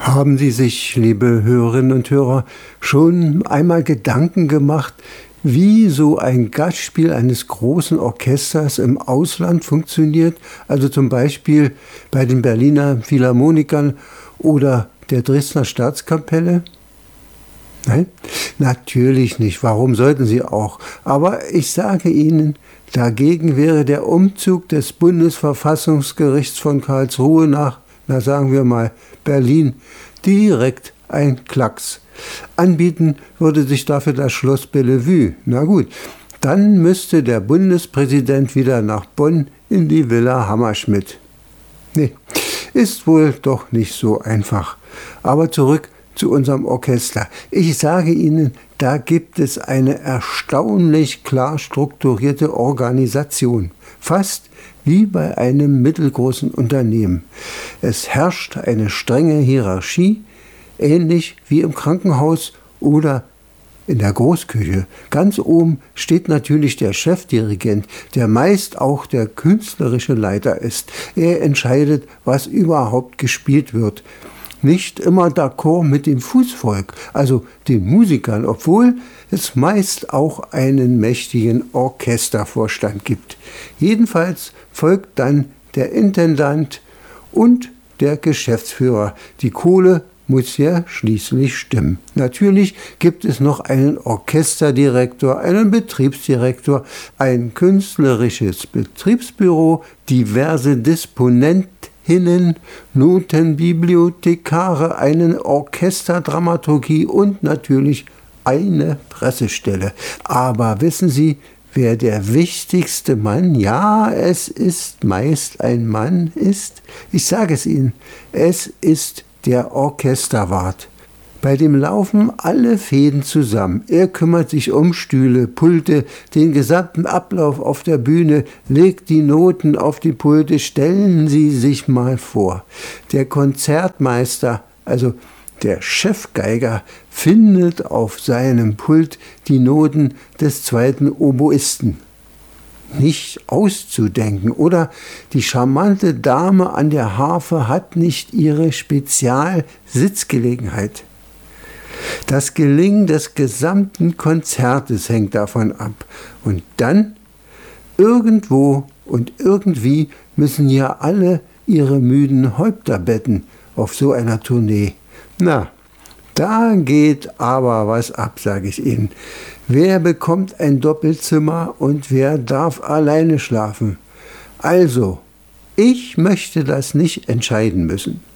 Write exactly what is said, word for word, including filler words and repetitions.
Haben Sie sich, liebe Hörerinnen und Hörer, schon einmal Gedanken gemacht, wie so ein Gastspiel eines großen Orchesters im Ausland funktioniert? Also zum Beispiel bei den Berliner Philharmonikern oder der Dresdner Staatskapelle? Nein? Natürlich nicht. Warum sollten Sie auch? Aber ich sage Ihnen, dagegen wäre der Umzug des Bundesverfassungsgerichts von Karlsruhe nach, na sagen wir mal, Berlin, direkt ein Klacks. Anbieten würde sich dafür das Schloss Bellevue. Na gut, dann müsste der Bundespräsident wieder nach Bonn in die Villa Hammerschmidt. Nee, ist wohl doch nicht so einfach. Aber zurück zu unserem Orchester. Ich sage Ihnen, da gibt es eine erstaunlich klar strukturierte Organisation. Fast wie bei einem mittelgroßen Unternehmen. Es herrscht eine strenge Hierarchie, ähnlich wie im Krankenhaus oder in der Großküche. Ganz oben steht natürlich der Chefdirigent, der meist auch der künstlerische Leiter ist. Er entscheidet, was überhaupt gespielt wird. Nicht immer d'accord mit dem Fußvolk, also den Musikern, obwohl es meist auch einen mächtigen Orchestervorstand gibt. Jedenfalls folgt dann der Intendant und der Geschäftsführer. Die Kohle muss ja schließlich stimmen. Natürlich gibt es noch einen Orchesterdirektor, einen Betriebsdirektor, ein künstlerisches Betriebsbüro, diverse Disponentinnen, Notenbibliothekare, eine Orchesterdramaturgie und natürlich eine Pressestelle. Aber wissen Sie, wer der wichtigste Mann, ja, es ist meist ein Mann, ist? Ich sage es Ihnen, es ist der Orchesterwart. Bei dem laufen alle Fäden zusammen. Er kümmert sich um Stühle, Pulte, den gesamten Ablauf auf der Bühne, legt die Noten auf die Pulte. Stellen Sie sich mal vor, der Konzertmeister, also der Chefgeiger, findet auf seinem Pult die Noten des zweiten Oboisten. Nicht auszudenken. Oder die charmante Dame an der Harfe hat nicht ihre Spezialsitzgelegenheit. Das Gelingen des gesamten Konzertes hängt davon ab. Und dann, irgendwo und irgendwie müssen ja alle ihre müden Häupter betten auf so einer Tournee. Na, da geht aber was ab, sage ich Ihnen. Wer bekommt ein Doppelzimmer und wer darf alleine schlafen? Also, ich möchte das nicht entscheiden müssen.